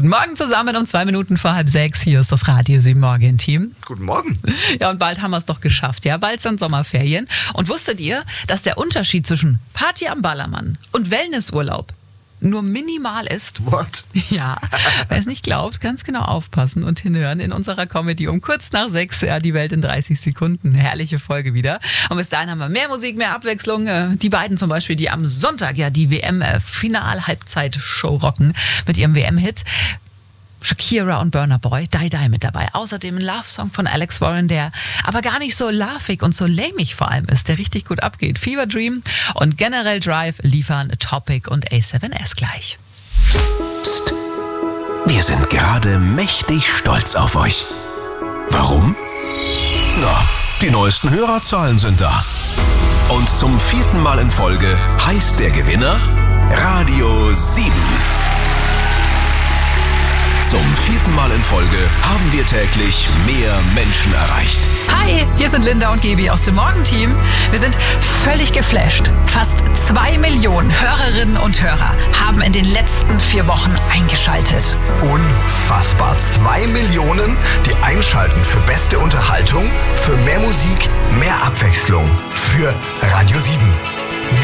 Morgen zusammen um 2 Minuten vor 5:30. Hier ist das Radio 7 Morgen-Team. Guten Morgen. Ja, und bald haben wir es doch geschafft. Ja, bald sind Sommerferien. Und wusstet ihr, dass der Unterschied zwischen Party am Ballermann und Wellnessurlaub nur minimal ist? What? Ja, wer es nicht glaubt, ganz genau aufpassen und hinhören in unserer Comedy um kurz nach 6, ja, die Welt in 30 Sekunden. Eine herrliche Folge wieder. Und bis dahin haben wir mehr Musik, mehr Abwechslung. Die beiden zum Beispiel, die am Sonntag ja die WM-Final-Halbzeit-Show rocken mit ihrem WM-Hit. Shakira und Burna Boy, Die Die mit dabei. Außerdem ein Love-Song von Alex Warren, der aber gar nicht so laughig und so lamig vor allem ist, der richtig gut abgeht. Fever Dream und generell Drive liefern Topic und A7S gleich. Psst. Wir sind gerade mächtig stolz auf euch. Warum? Na, die neuesten Hörerzahlen sind da. Und zum 4. Mal in Folge heißt der Gewinner Radio 7. Zum 4. Mal in Folge haben wir täglich mehr Menschen erreicht. Hi, hier sind Linda und Gebi aus dem Morgenteam. Wir sind völlig geflasht. Fast 2 Millionen Hörerinnen und Hörer haben in den letzten 4 Wochen eingeschaltet. Unfassbar. 2 Millionen, die einschalten für beste Unterhaltung, für mehr Musik, mehr Abwechslung, für Radio 7.